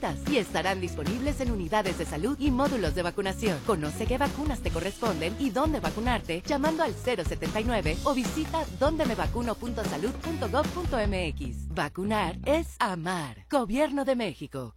gratuitas y estarán disponibles en unidades de salud y módulos de vacunación. Conoce qué vacunas te corresponden y dónde vacunarte llamando al 079 o visita dondemevacuno.salud.gov.mx. Vacunar es amar. Gobierno de México.